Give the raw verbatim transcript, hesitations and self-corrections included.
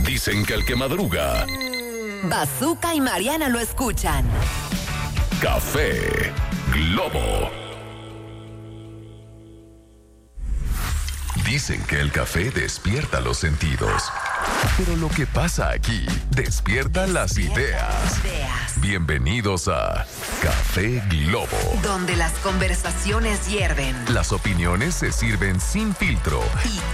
Dicen que el que madruga. Bazooka y Mariana lo escuchan. Café Globo. Dicen que el café despierta los sentidos. Pero lo que pasa aquí despierta las ideas. Bienvenidos a Café Globo, donde las conversaciones hierven, las opiniones se sirven sin filtro y